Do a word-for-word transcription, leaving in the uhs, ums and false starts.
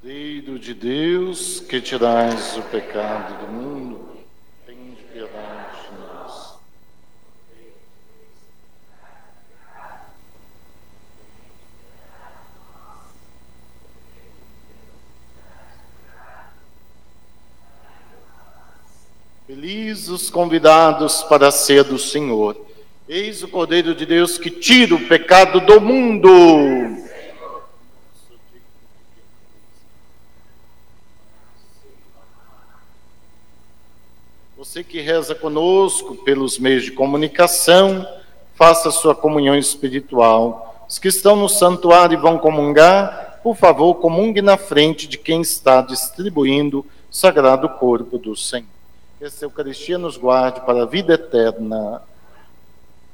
Cordeiro de Deus, que tirais o pecado do mundo, tende piedade de nós. Felizes os convidados para a ceia do Senhor. Eis o Cordeiro de Deus que tira o pecado do mundo. Você que reza conosco pelos meios de comunicação, faça sua comunhão espiritual. Os que estão no santuário e vão comungar, por favor, comungue na frente de quem está distribuindo o sagrado corpo do Senhor. Que essa Eucaristia nos guarde para a vida eterna.